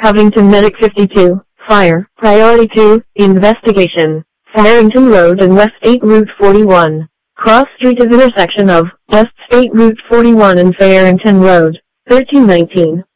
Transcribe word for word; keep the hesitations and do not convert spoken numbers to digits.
Covington Medic fifty-two, Fire, Priority two, Investigation. Farrington Road and West State Route forty-one. Cross street of intersection of West State Route forty-one and Farrington Road, thirteen nineteen.